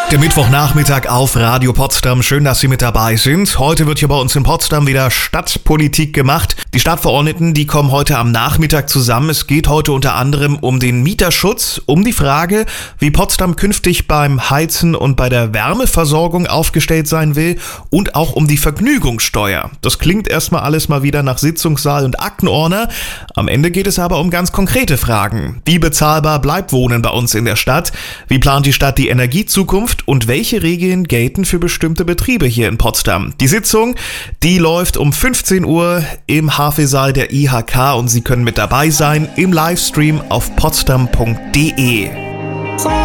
Der Mittwochnachmittag auf Radio Potsdam. Schön, dass Sie mit dabei sind. Heute wird hier bei uns in Potsdam wieder Stadtpolitik gemacht. Die Stadtverordneten, die kommen heute am Nachmittag zusammen. Es geht heute unter anderem um den Mieterschutz, um die Frage, wie Potsdam künftig beim Heizen und bei der Wärmeversorgung aufgestellt sein will und auch um die Vergnügungssteuer. Das klingt erstmal alles mal wieder nach Sitzungssaal und Aktenordner. Am Ende geht es aber um ganz konkrete Fragen. Wie bezahlbar bleibt Wohnen bei uns in der Stadt? Wie plant die Stadt die Energiezukunft? Und welche Regeln gelten für bestimmte Betriebe hier in Potsdam? Die Sitzung, die läuft um 15 Uhr im Hafensaal der IHK und Sie können mit dabei sein im Livestream auf potsdam.de.